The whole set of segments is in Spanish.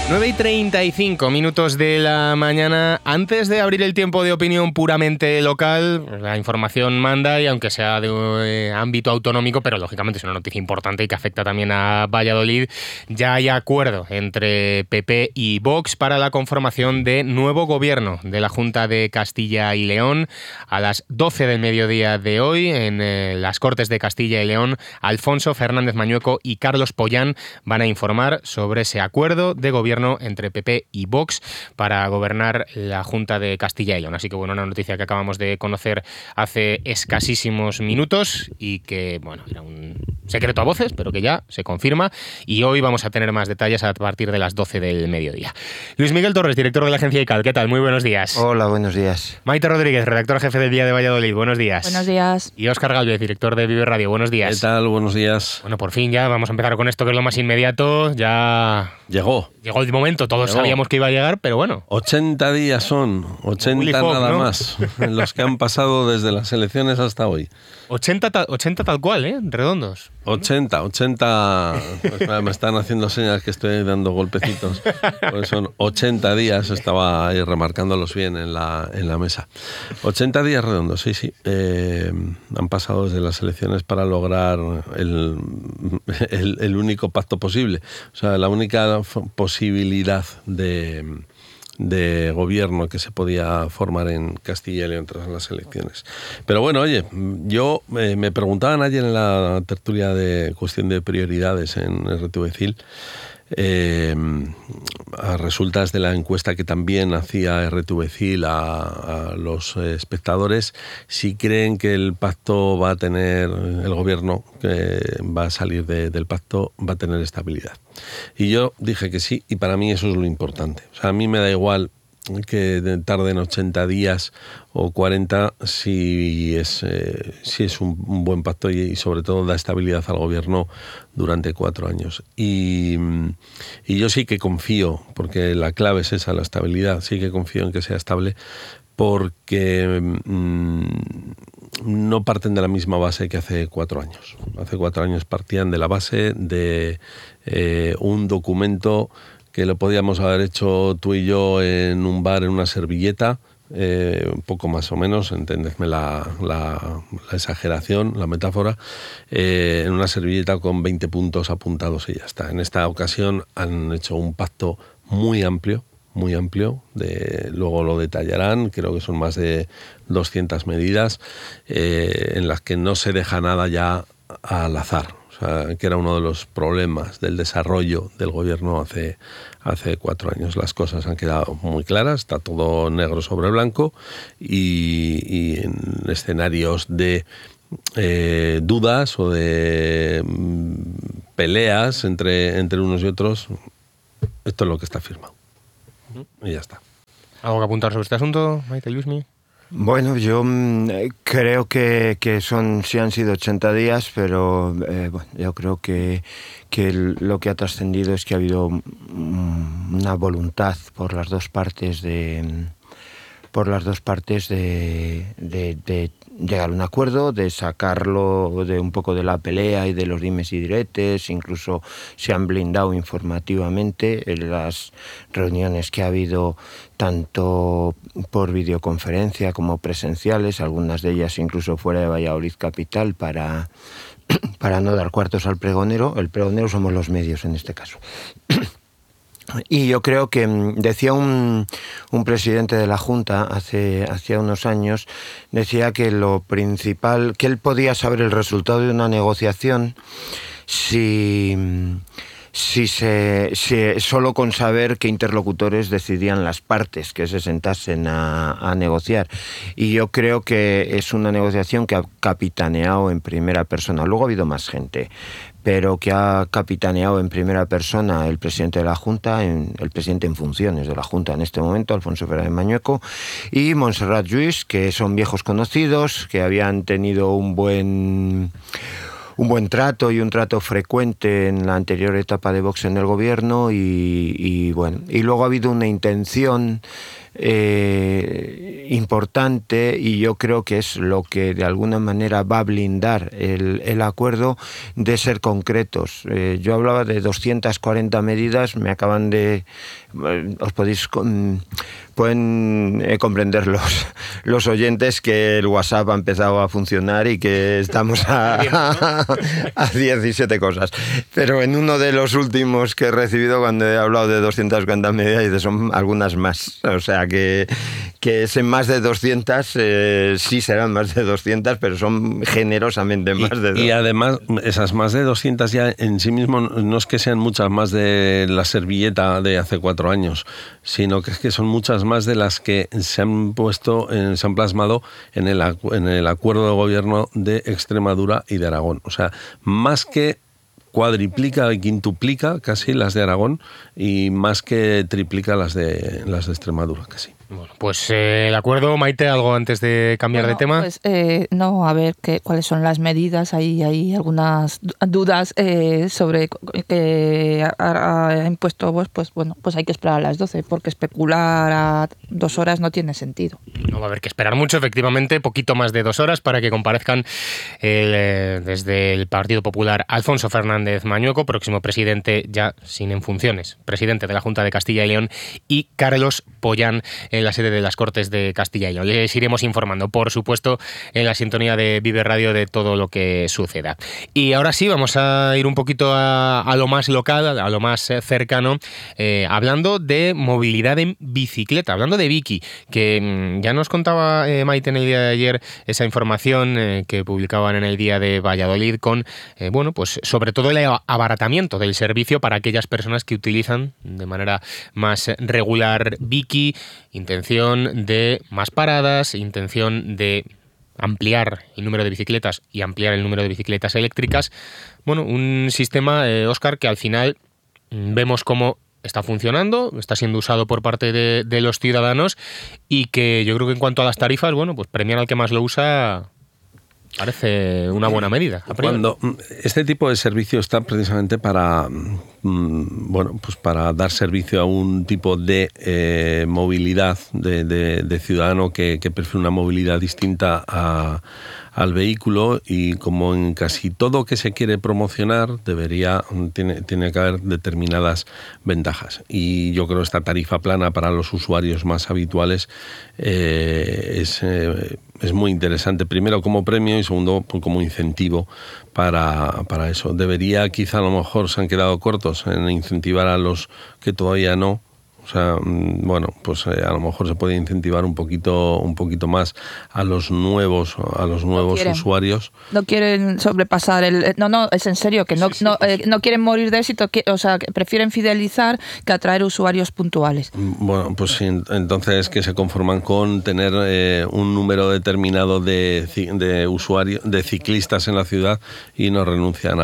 9:35 de la mañana. Antes de abrir el tiempo de opinión puramente local, la información manda, y aunque sea de ámbito autonómico, pero lógicamente es una noticia importante y que afecta también a Valladolid, ya hay acuerdo entre PP y Vox para la conformación de nuevo gobierno de la Junta de Castilla y León. A las 12 del mediodía de hoy, en las Cortes de Castilla y León, Alfonso Fernández Mañueco y Carlos Pollán van a informar sobre ese acuerdo de gobierno entre PP y Vox para gobernar la Junta de Castilla y León. Así que bueno, una noticia que acabamos de conocer hace escasísimos minutos y que, bueno, era un secreto a voces, pero que ya se confirma, y hoy vamos a tener más detalles a partir de las 12 del mediodía. Luis Miguel Torres, director de la agencia ICAL, ¿qué tal? Muy buenos días. Hola, buenos días. Maite Rodríguez, redactora jefe del Día de Valladolid, buenos días. Buenos días. Y Óscar Gálvez, director de Vive Radio, buenos días. ¿Qué tal? Buenos días. Bueno, por fin ya vamos a empezar con esto que es lo más inmediato. Ya Llegó el momento, todos sabíamos que iba a llegar, pero bueno. 80 días son, 80 Fogg, nada ¿no? más, los que han pasado desde las elecciones hasta hoy. 80 tal cual, ¿eh? Redondos. 80. Pues, me están haciendo señas que estoy dando golpecitos. Pues son 80 días, estaba ahí remarcándolos bien en la mesa. 80 días redondos, sí. Han pasado desde las elecciones para lograr el único pacto posible. O sea, la única posibilidad de gobierno que se podía formar en Castilla y León tras las elecciones. Pero bueno, oye, yo me preguntaban ayer en la tertulia de cuestión de prioridades en RTV CIL, a resultas de la encuesta que también hacía RTV CIL a los espectadores, si creen que el pacto va a tener, el gobierno que va a salir del pacto va a tener estabilidad. Y yo dije que sí, y para mí eso es lo importante. O sea, a mí me da igual que tarden 80 días o 40 si es un buen pacto y sobre todo da estabilidad al gobierno durante 4 años. Y yo sí que confío, porque la clave es esa, la estabilidad, sí que confío en que sea estable, porque no parten de la misma base que hace 4 años. Hace 4 años partían de la base de un documento que lo podíamos haber hecho tú y yo en un bar, en una servilleta, un poco más o menos, entendedme la exageración, la metáfora, en una servilleta con 20 puntos apuntados y ya está. En esta ocasión han hecho un pacto muy amplio, luego lo detallarán, creo que son más de 200 medidas, en las que no se deja nada ya al azar. O sea, que era uno de los problemas del desarrollo del gobierno hace 4 años. Las cosas han quedado muy claras, está todo negro sobre blanco y en escenarios de dudas o de peleas entre unos y otros, esto es lo que está firmado. Y ya está. ¿Algo que apuntar sobre este asunto, Maite, Luismi? Bueno, yo creo que sí han sido 80 días, pero bueno, yo creo que lo que ha trascendido es que ha habido una voluntad por las dos partes de llegar a un acuerdo, de sacarlo de un poco de la pelea y de los dimes y diretes. Incluso se han blindado informativamente en las reuniones que ha habido, tanto por videoconferencia como presenciales, algunas de ellas incluso fuera de Valladolid capital, para no dar cuartos al pregonero. El pregonero somos los medios en este caso. Y yo creo que decía un presidente de la Junta hacía unos años, decía que lo principal, que él podía saber el resultado de una negociación si solo con saber qué interlocutores decidían las partes que se sentasen a negociar. Y yo creo que es una negociación que ha capitaneado en primera persona. Luego ha habido más gente, pero que ha capitaneado en primera persona el presidente de la Junta, el presidente en funciones de la Junta en este momento, Alfonso Fernández Mañueco, y Montserrat Lluís, que son viejos conocidos, que habían tenido un buen trato y un trato frecuente en la anterior etapa de Vox en el gobierno, y bueno, y luego ha habido una intención importante, y yo creo que es lo que de alguna manera va a blindar el acuerdo, de ser concretos. Yo hablaba de 240 medidas, me acaban de... os pueden comprender los oyentes que el WhatsApp ha empezado a funcionar y que estamos a 17 cosas. Pero en uno de los últimos que he recibido, cuando he hablado de 240 medidas, son algunas más. O sea que es en más de 200, sí serán más de 200, pero son generosamente más de 200. Y además, esas más de 200 ya en sí mismo no es que sean muchas más de la servilleta de hace 4 años, sino que es que son muchas más de las que se han plasmado en el acuerdo de gobierno de Extremadura y de Aragón. O sea, más que cuadriplica y quintuplica casi las de Aragón, y más que triplica las de Extremadura casi. Bueno, pues el acuerdo, Maite, ¿algo antes de cambiar de tema? Pues no, a ver cuáles son las medidas. Hay algunas dudas sobre que ha impuesto pues hay que esperar a las 12, porque especular a 2 horas no tiene sentido. No va a haber que esperar mucho, efectivamente, poquito más de 2 horas para que comparezcan desde el Partido Popular Alfonso Fernández Mañueco, próximo presidente ya sin en funciones, presidente de la Junta de Castilla y León, y Carlos Pollán, en la sede de las Cortes de Castilla y León. Les iremos informando, por supuesto, en la sintonía de Vive Radio de todo lo que suceda. Y ahora sí, vamos a ir un poquito a lo más local, a lo más cercano, hablando de movilidad en bicicleta, hablando de Biki, que ya nos contaba Maite en el día de ayer esa información que publicaban en el día de Valladolid con, pues sobre todo el abaratamiento del servicio para aquellas personas que utilizan de manera más regular Biki, intención de más paradas, intención de ampliar el número de bicicletas y ampliar el número de bicicletas eléctricas. Bueno, un sistema, Óscar, que al final vemos cómo está funcionando, está siendo usado por parte de los ciudadanos, y que yo creo que en cuanto a las tarifas, pues premiar al que más lo usa parece una buena medida. Cuando este tipo de servicio está precisamente para para dar servicio a un tipo de movilidad de ciudadano que prefiere una movilidad distinta al vehículo, y como en casi todo que se quiere promocionar tiene que haber determinadas ventajas, y yo creo que esta tarifa plana para los usuarios más habituales es muy interesante, primero como premio y segundo como incentivo para eso. Debería, quizá a lo mejor se han quedado cortos en incentivar a los que todavía no. O sea, a lo mejor se puede incentivar un poquito más a los nuevos usuarios. No quieren sobrepasar no, es en serio, que no quieren morir de éxito, que prefieren fidelizar que atraer usuarios puntuales. Bueno, pues entonces que se conforman con tener un número determinado de usuarios, de ciclistas en la ciudad, y no renuncian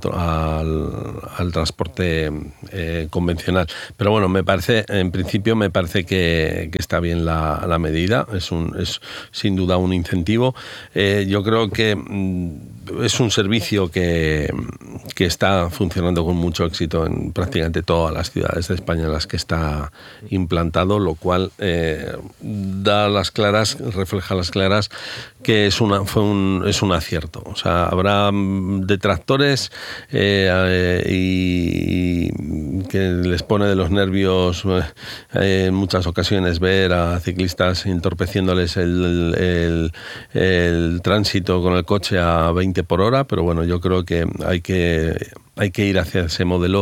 al transporte convencional. Pero bueno, en principio me parece que está bien la medida, es sin duda un incentivo. Yo creo que es un servicio que está funcionando con mucho éxito en prácticamente todas las ciudades de España en las que está implantado, lo cual refleja las claras que es un acierto. O sea, habrá detractores y que les pone de los nervios en muchas ocasiones ver a ciclistas entorpeciéndoles el tránsito con el coche a 20 por hora, pero bueno, yo creo que hay que ir hacia ese modelo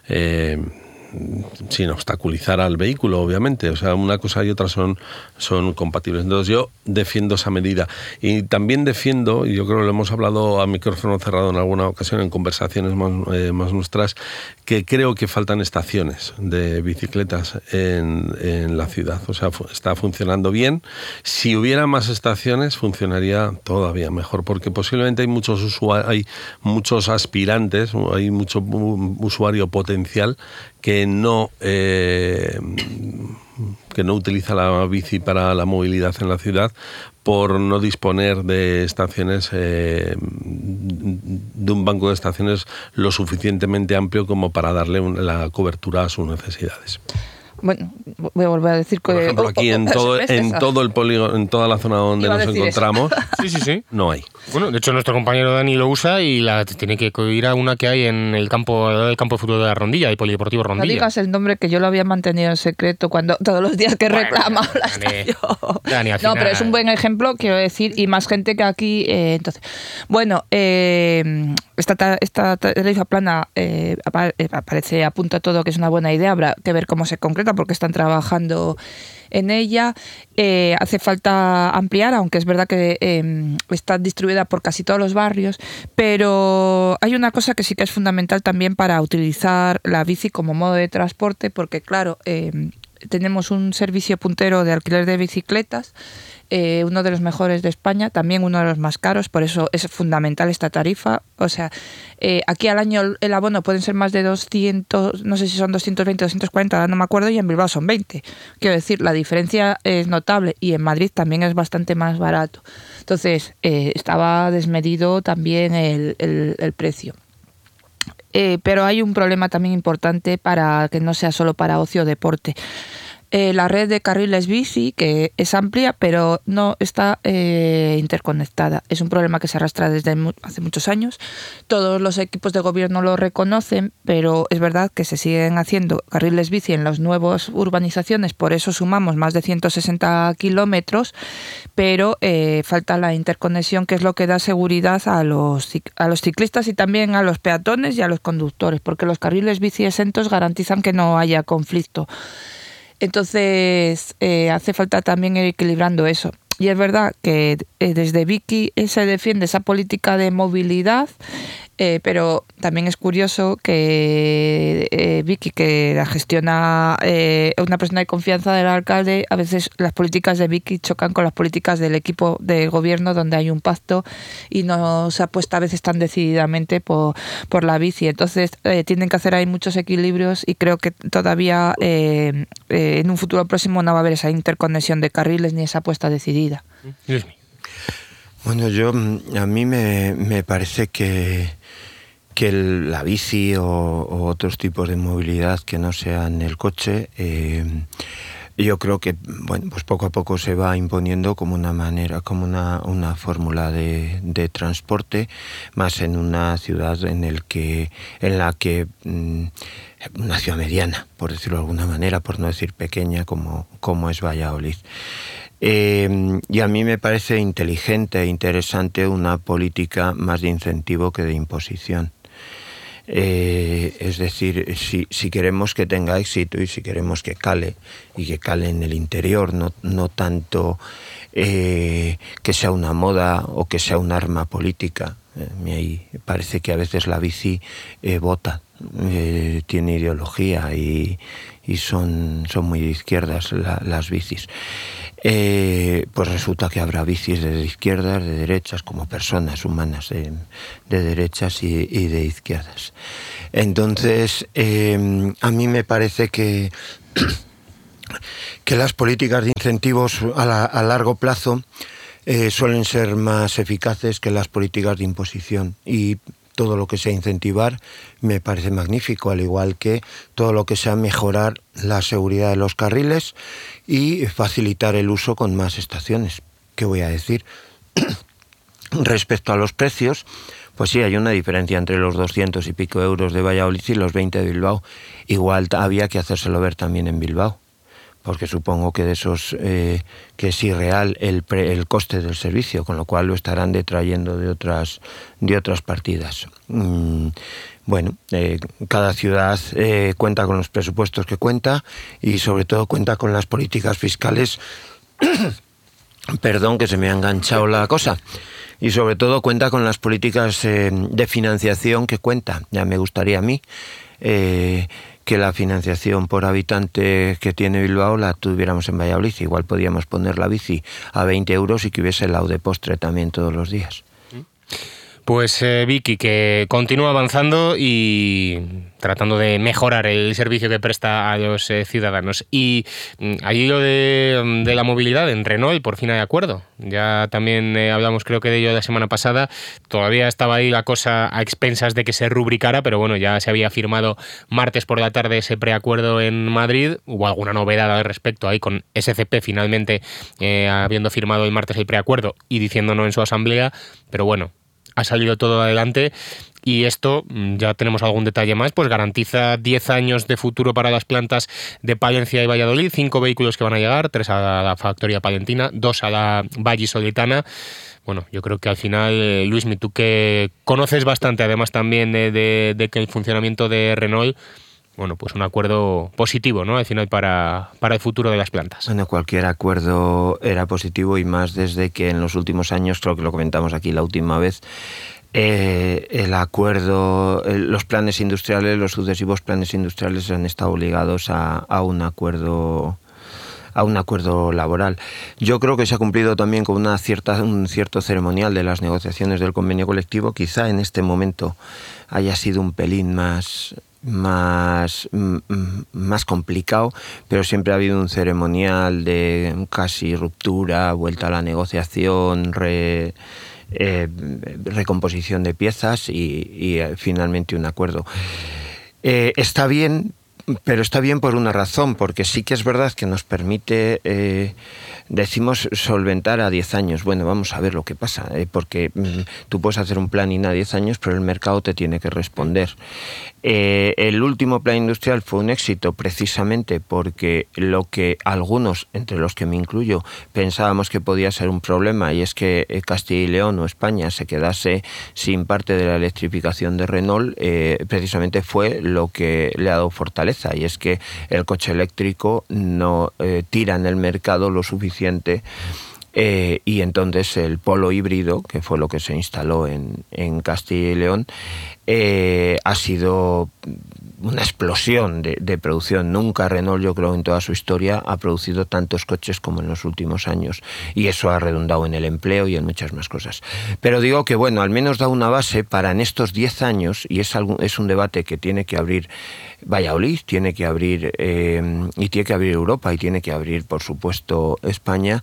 sin obstaculizar al vehículo, obviamente. O sea, una cosa y otra son compatibles. Entonces yo defiendo esa medida, y también defiendo, y yo creo que lo hemos hablado a micrófono cerrado en alguna ocasión en conversaciones más nuestras, que creo que faltan estaciones de bicicletas en la ciudad. O sea, está funcionando bien. Si hubiera más estaciones funcionaría todavía mejor, porque posiblemente hay muchos aspirantes, hay mucho usuario potencial que no utiliza la bici para la movilidad en la ciudad, por no disponer de estaciones, de un banco de estaciones lo suficientemente amplio como para darle la cobertura a sus necesidades. bueno, voy a volver a decir que... Por ejemplo, aquí en todo el polígono, en toda la zona donde nos encontramos, sí. no hay. Bueno, de hecho nuestro compañero Dani lo usa y tiene que ir a una que hay en el campo de fútbol de la Rondilla, el Polideportivo Rondilla. No digas el nombre, que yo lo había mantenido en secreto cuando todos los días que reclamaba la estación. Dani, al no, final... pero es un buen ejemplo, quiero decir, y más gente que aquí. Entonces, bueno, esta tarifa plana apunta todo que es una buena idea. Habrá que ver cómo se concreta porque están trabajando en ella. Hace falta ampliar, aunque es verdad que está distribuida por casi todos los barrios, pero hay una cosa que sí que es fundamental también para utilizar la bici como modo de transporte, porque claro, tenemos un servicio puntero de alquiler de bicicletas, uno de los mejores de España, también uno de los más caros, por eso es fundamental esta tarifa. O sea, aquí al año el abono pueden ser más de 200, no sé si son 220 o 240, no me acuerdo, y en Bilbao son 20. Quiero decir, la diferencia es notable y en Madrid también es bastante más barato. Entonces, estaba desmedido también el precio. Pero hay un problema también importante para que no sea solo para ocio o deporte. La red de carriles bici, que es amplia, pero no está interconectada. Es un problema que se arrastra desde hace muchos años. Todos los equipos de gobierno lo reconocen, pero es verdad que se siguen haciendo carriles bici en las nuevas urbanizaciones, por eso sumamos más de 160 kilómetros, pero falta la interconexión, que es lo que da seguridad a los ciclistas y también a los peatones y a los conductores, porque los carriles bici exentos garantizan que no haya conflicto. Entonces, hace falta también ir equilibrando eso. Y es verdad que desde Vicky se defiende esa política de movilidad, pero también es curioso que Vicky, que la gestiona una persona de confianza del alcalde, a veces las políticas de Vicky chocan con las políticas del equipo de gobierno, donde hay un pacto y no se apuesta a veces tan decididamente por la bici. Entonces tienen que hacer ahí muchos equilibrios y creo que todavía en un futuro próximo no va a haber esa interconexión de carriles ni esa apuesta decidida. Bueno, a mí me parece que la bici o otros tipos de movilidad que no sean el coche, yo creo que bueno, pues poco a poco se va imponiendo como una manera, como una fórmula de transporte, más en una ciudad en la que una ciudad mediana, por decirlo de alguna manera, por no decir pequeña, como es Valladolid. Y a mí me parece inteligente e interesante una política más de incentivo que de imposición. Es decir, si queremos que tenga éxito y si queremos que cale, y que cale en el interior, no tanto que sea una moda o que sea un arma política. Me parece que a veces la bici vota, tiene ideología y son muy de izquierdas las bicis. Pues resulta que habrá bicis de izquierdas, de derechas, como personas humanas de derechas y de izquierdas. Entonces, a mí me parece que las políticas de incentivos a largo plazo suelen ser más eficaces que las políticas de imposición, y todo lo que sea incentivar me parece magnífico, al igual que todo lo que sea mejorar la seguridad de los carriles y facilitar el uso con más estaciones. ¿Qué voy a decir? Respecto a los precios, pues sí, hay una diferencia entre los 200 y pico euros de Valladolid y los 20 de Bilbao. Igual había que hacérselo ver también en Bilbao, porque supongo que de esos que es irreal el coste del servicio, con lo cual lo estarán detrayendo de otras partidas. Bueno, cada ciudad cuenta con los presupuestos que cuenta y sobre todo cuenta con las políticas fiscales perdón, que se me ha enganchado la cosa. Y sobre todo cuenta con las políticas de financiación que cuenta. Ya me gustaría a mí que la financiación por habitante que tiene Bilbao la tuviéramos en Valladolid. Igual podíamos poner la bici a 20 euros y que hubiese helado de postre también todos los días. Pues Vicky, que continúa avanzando y tratando de mejorar el servicio que presta a los ciudadanos. Y allí lo de la movilidad, en Renault por fin hay acuerdo. Ya también hablamos creo que de ello la semana pasada. Todavía estaba ahí la cosa a expensas de que se rubricara, pero bueno, ya se había firmado martes por la tarde ese preacuerdo en Madrid. Hubo alguna novedad al respecto ahí con SCP finalmente habiendo firmado el martes el preacuerdo y diciendo no en su asamblea, pero bueno, ha salido todo adelante. Y esto, ya tenemos algún detalle más, pues garantiza 10 años de futuro para las plantas de Palencia y Valladolid, 5 vehículos que van a llegar, 3 a la factoría palentina, 2 a la vallisoletana. Bueno, yo creo que al final, Luismi, tú que conoces bastante, además también de que el funcionamiento de Renault, bueno, pues un acuerdo positivo, ¿no? Al final para el futuro de las plantas. Bueno, cualquier acuerdo era positivo y más desde que en los últimos años, creo que lo comentamos aquí la última vez, el acuerdo, los planes industriales, los sucesivos planes industriales han estado ligados a un acuerdo laboral. Yo creo que se ha cumplido también con un cierto ceremonial de las negociaciones del convenio colectivo. Quizá en este momento haya sido un pelín más complicado, pero siempre ha habido un ceremonial de casi ruptura, vuelta a la negociación, recomposición de piezas y finalmente un acuerdo. Está bien, pero está bien por una razón, porque sí que es verdad que nos permite, decimos, solventar a 10 años. Bueno, vamos a ver lo que pasa, porque tú puedes hacer un planning a 10 años, pero el mercado te tiene que responder. El último plan industrial fue un éxito precisamente porque lo que algunos, entre los que me incluyo, pensábamos que podía ser un problema, y es que Castilla y León o España se quedase sin parte de la electrificación de Renault, precisamente fue lo que le ha dado fortaleza, y es que el coche eléctrico no tira en el mercado lo suficiente. Y entonces el polo híbrido, que fue lo que se instaló en Castilla y León, ha sido una explosión de producción. Nunca Renault, yo creo, en toda su historia ha producido tantos coches como en los últimos años, y eso ha redundado en el empleo y en muchas más cosas. Pero digo que, bueno, al menos da una base para en estos 10 años, y es un debate que tiene que abrir Valladolid, tiene que abrir y tiene que abrir Europa, y tiene que abrir, por supuesto, España,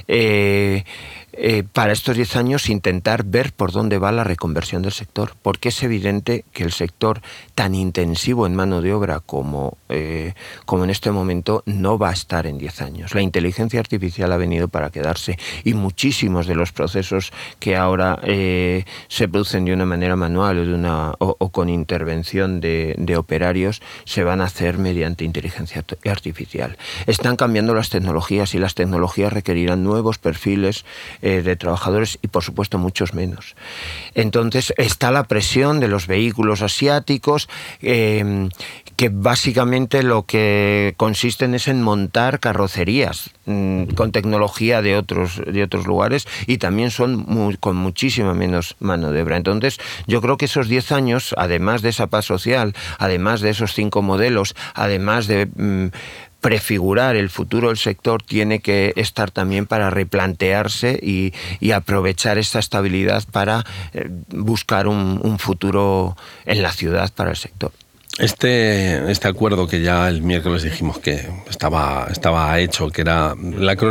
para estos 10 años intentar ver por dónde va la reconversión del sector, porque es evidente que el sector tan intensivo en mano de obra como en este momento no va a estar en 10 años. La inteligencia artificial ha venido para quedarse, y muchísimos de los procesos que ahora se producen de una manera manual o con intervención de operarios se van a hacer mediante inteligencia artificial. Están cambiando las tecnologías, y las tecnologías requerirán nuevos perfiles de trabajadores, y por supuesto muchos menos. Entonces está la presión de los vehículos asiáticos, que básicamente lo que consisten es en montar carrocerías con tecnología de otros lugares, y también son con muchísima menos mano de obra. Entonces yo creo que esos 10 años, además de esa paz social, además de esos 5 modelos, además de prefigurar el futuro del sector, tiene que estar también para replantearse y aprovechar esta estabilidad para buscar un futuro en la ciudad para el sector. Este acuerdo que ya el miércoles dijimos que estaba hecho, que era la